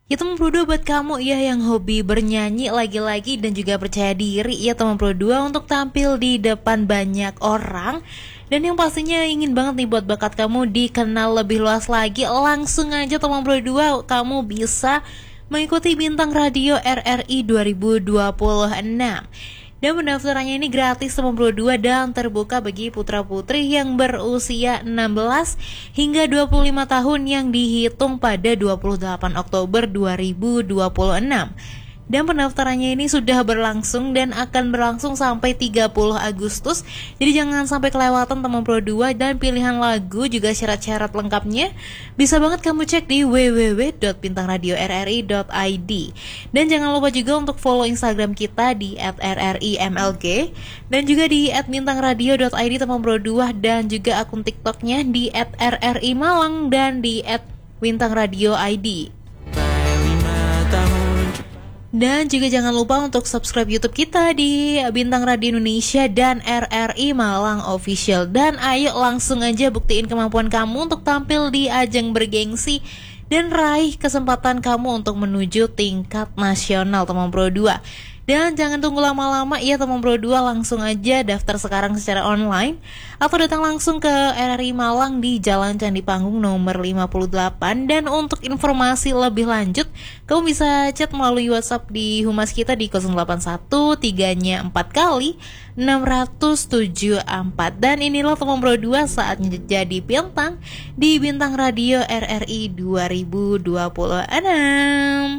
Ya teman Pro 2, buat kamu ya yang hobi bernyanyi lagi-lagi dan juga percaya diri ya teman Pro 2 untuk tampil di depan banyak orang, dan yang pastinya ingin banget nih buat bakat kamu dikenal lebih luas lagi, langsung aja teman Pro 2 kamu bisa mengikuti Bintang Radio RRI 2026. Dan pendaftarannya ini gratis teman Pro 2 dan terbuka bagi putra-putri yang berusia 16 hingga 25 tahun yang dihitung pada 28 Oktober 2026. Dan pendaftarannya ini sudah berlangsung dan akan berlangsung sampai 30 Agustus. Jadi jangan sampai kelewatan teman Pro 2, dan pilihan lagu juga syarat-syarat lengkapnya bisa banget kamu cek di www.bintangradiorri.id. Dan jangan lupa juga untuk follow Instagram kita di @rrimlg dan juga di @bintangradio.id teman Pro 2, dan juga akun TikToknya di @rrimalang dan di @bintangradioid. Dan juga jangan lupa untuk subscribe YouTube kita di Bintang Radio Indonesia dan RRI Malang Official. Dan ayo langsung aja buktiin kemampuan kamu untuk tampil di ajang bergengsi dan raih kesempatan kamu untuk menuju tingkat nasional teman Pro 2. Dan jangan tunggu lama-lama ya teman Pro 2, langsung aja daftar sekarang secara online atau datang langsung ke RRI Malang di Jalan Candi Panggung nomor 58. Dan untuk informasi lebih lanjut, kamu bisa chat melalui WhatsApp di humas kita di 081 3-nya 4 kali 674. Dan inilah teman Pro 2, saatnya jadi bintang di Bintang Radio RRI 2026.